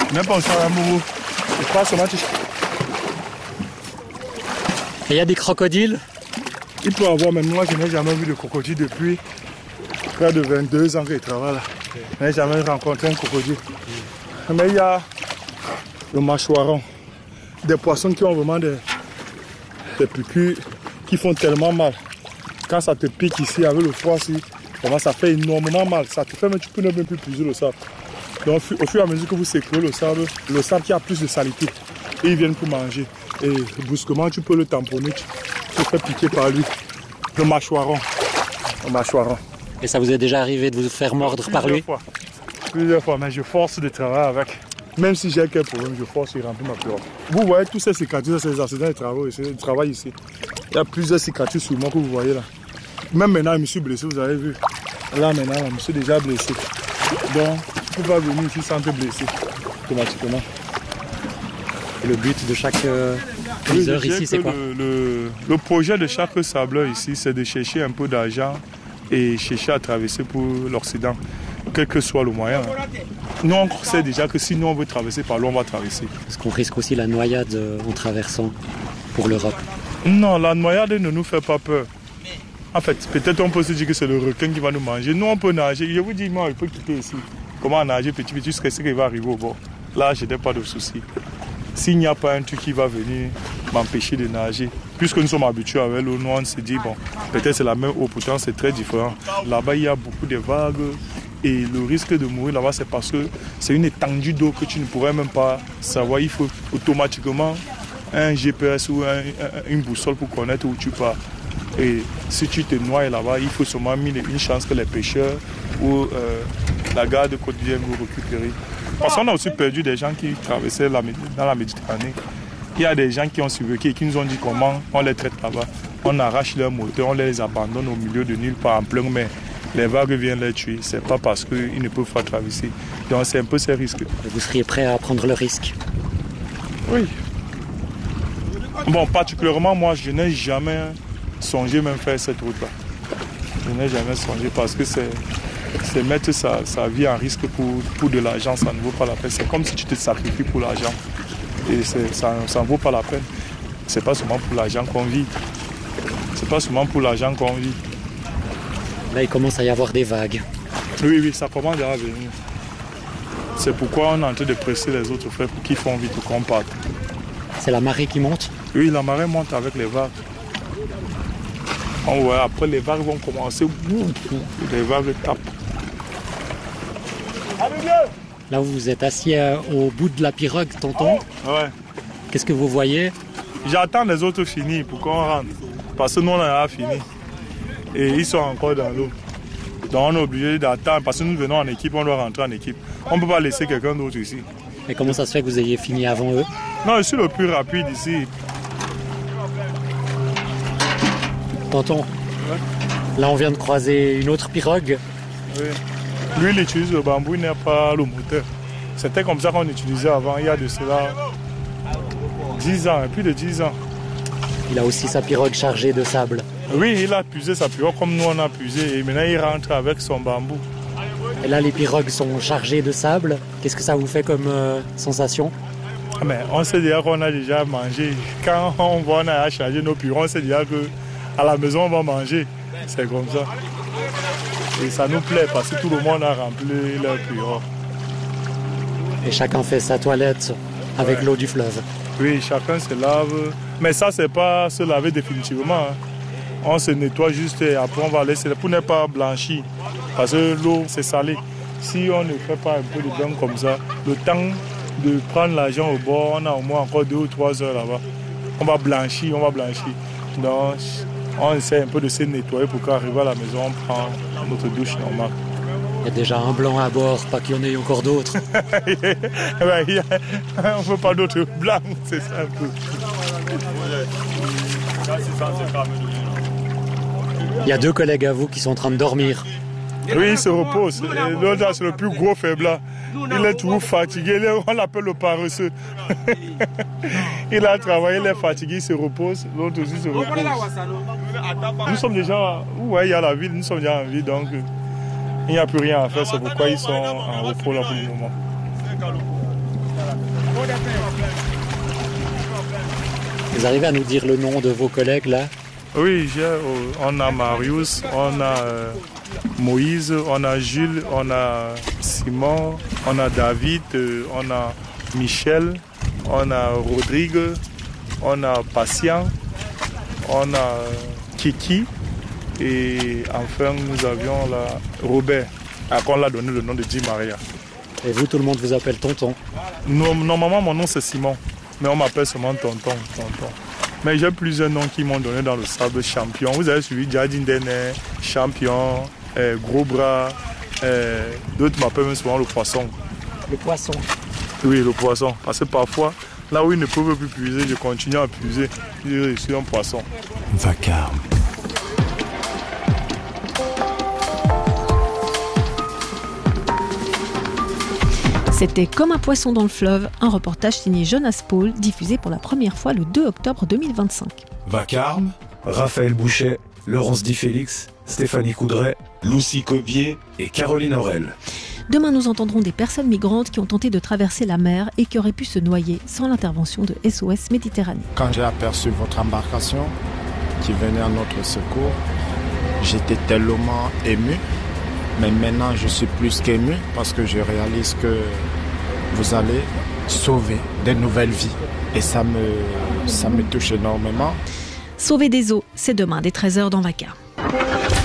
Même pas ça, Mourou. Je passe au match. Et il y a des crocodiles? Il peut avoir, mais moi je n'ai jamais vu de crocodile depuis près de 22 ans que je travaille là. Je n'ai jamais rencontré un crocodile. Mais il y a le mâchoiron. Des poissons qui ont vraiment des piqûres qui font tellement mal. Quand ça te pique ici avec le froid, vraiment, ça fait énormément mal. Ça te fait même, tu peux ne même plus puiser le sable. Donc au fur et à mesure que vous secouez le sable qui a plus de saleté, et ils viennent pour manger. Et brusquement, tu peux le tamponner, tu te fais piquer par lui. Le mâchoiron. Le mâchoiron. Et ça vous est déjà arrivé de vous faire mordre par lui? Plusieurs fois, mais je force de travailler avec. Même si j'ai quelques problèmes, je force de remplir ma pirogue. Vous voyez tous ces cicatrices, ces accidents de travail ici. Il y a plusieurs cicatrices sur moi que vous voyez là. Même maintenant, je me suis blessé, vous avez vu. Là maintenant, je me suis déjà blessé. Donc, tu ne peux pas venir ici sans te blesser automatiquement. Et le but de chaque puiseur ici, c'est quoi? Le projet de chaque sableur ici, c'est de chercher un peu d'argent et chercher à traverser pour l'Occident, quel que soit le moyen. Nous, on sait déjà que si nous on veut traverser par là, on va traverser. Est-ce qu'on risque aussi la noyade en traversant pour l'Europe? Non, la noyade ne nous fait pas peur. En fait, peut-être on peut se dire que c'est le requin qui va nous manger. Nous, on peut nager. Je vous dis, moi, il peut quitter ici. Comment nager petit jusqu'à ce qu'il va arriver au bord. Là, je n'ai pas de souci. S'il n'y a pas un truc qui va venir m'empêcher de nager, puisque nous sommes habitués avec l'eau, nous on se dit, bon, peut-être c'est la même eau, pourtant c'est très différent. Là-bas, il y a beaucoup de vagues et le risque de mourir là-bas, c'est parce que c'est une étendue d'eau que tu ne pourrais même pas savoir. Il faut automatiquement un GPS ou une boussole pour connaître où tu pars. Et si tu te noies là-bas, il faut seulement une chance que les pêcheurs ou la garde côte viennent vous récupérer. Parce qu'on a aussi perdu des gens qui traversaient dans la Méditerranée. Il y a des gens qui ont survécu et qui nous ont dit comment on les traite là-bas. On arrache leurs moteurs, on les abandonne au milieu de nulle part en plein mer. Les vagues viennent les tuer. C'est pas parce qu'ils ne peuvent pas traverser. Donc c'est un peu ces risques. Vous seriez prêt à prendre le risque? Oui. Bon, particulièrement moi, je n'ai jamais songé même faire cette route-là. Je n'ai jamais songé parce que c'est mettre sa vie en risque pour de l'argent, ça ne vaut pas la peine. C'est comme si tu te sacrifies pour l'argent. Et ça ne vaut pas la peine. C'est pas seulement pour l'argent qu'on vit. C'est pas seulement pour l'argent qu'on vit. Là, il commence à y avoir des vagues. Oui, ça commence déjà à venir. C'est pourquoi on est en train de presser les autres frères pour qu'ils font vite qu'on parte. C'est la marée qui monte? Oui, la marée monte avec les vagues. On voit, après, les vagues vont commencer. Les vagues tapent. Là, vous êtes assis au bout de la pirogue, tonton. Ouais. Qu'est-ce que vous voyez? J'attends les autres finir pour qu'on rentre. Parce que nous, on a fini. Et ils sont encore dans l'eau. Donc, on est obligé d'attendre. Parce que nous venons en équipe, on doit rentrer en équipe. On ne peut pas laisser quelqu'un d'autre ici. Et comment ça se fait que vous ayez fini avant eux? Non, je suis le plus rapide ici. Tonton, là, on vient de croiser une autre pirogue. Oui. Lui, il utilise le bambou, il n'a pas le moteur. C'était comme ça qu'on utilisait avant, il y a de cela 10 ans, plus de 10 ans. Il a aussi sa pirogue chargée de sable. Oui, il a puisé sa pirogue comme nous on a puisé et maintenant il rentre avec son bambou. Et là, les pirogues sont chargées de sable. Qu'est-ce que ça vous fait comme sensation? Mais on sait déjà qu'on a déjà mangé. Quand on voit on a chargé nos pirogues, on sait déjà qu'à la maison on va manger. C'est comme ça. Et ça nous plaît parce que tout le monde a rempli leur pirogue. Et chacun fait sa toilette avec l'eau du fleuve. Oui, chacun se lave. Mais ça, c'est pas se laver définitivement. On se nettoie juste et après on va laisser pour ne pas blanchir. Parce que l'eau, c'est salé. Si on ne fait pas un peu de bain comme ça, le temps de prendre l'argent au bord, on a au moins encore 2 ou 3 heures là-bas. On va blanchir. Donc, on essaie un peu de se nettoyer pour qu'arriver à la maison, on prend notre douche normale. Il y a déjà un blanc à bord, pas qu'il y en ait encore d'autres. On ne veut pas d'autres blancs, c'est ça un peu. Il y a 2 collègues à vous qui sont en train de dormir. Oui, il se repose. L'autre, c'est le plus gros faible. Il est toujours fatigué. On l'appelle le paresseux. Il a travaillé, il est fatigué, il se repose. L'autre aussi se repose. Nous sommes déjà... Ouais, il y a la ville, nous sommes déjà en ville, donc il n'y a plus rien à faire. C'est pourquoi ils sont en repos là pour le moment. Vous arrivez à nous dire le nom de vos collègues là? Oui, on a Marius, on a Moïse, on a Jules, on a Simon, on a David, on a Michel, on a Rodrigue, on a Patient, on a Kiki et enfin nous avions là Robert, à qui on l'a donné le nom de Di Maria. Et vous, tout le monde vous appelle tonton? Normalement, mon nom c'est Simon, mais on m'appelle seulement tonton. Mais j'ai plusieurs noms qui m'ont donné dans le sable. Champion, vous avez suivi Jardine Dene, Champion, Gros Bras, d'autres m'appellent même souvent le poisson. Le poisson? Oui, le poisson, parce que parfois, là où ils ne peuvent plus puiser, je continue à puiser. Je suis un poisson. Vacarme. C'était Comme un poisson dans le fleuve, un reportage signé Jonas Paul, diffusé pour la première fois le 2 octobre 2025. Vacarme, Raphaël Bouchet, Laurence Di Félix, Stéphanie Coudray, Lucie Cobier et Caroline Aurel. Demain, nous entendrons des personnes migrantes qui ont tenté de traverser la mer et qui auraient pu se noyer sans l'intervention de SOS Méditerranée. Quand j'ai aperçu votre embarcation qui venait à notre secours, j'étais tellement ému. Mais maintenant, je suis plus qu'ému parce que je réalise que vous allez sauver des nouvelles vies. Et ça me touche énormément. Sauver des eaux, c'est demain dès 13h dans Vacarme.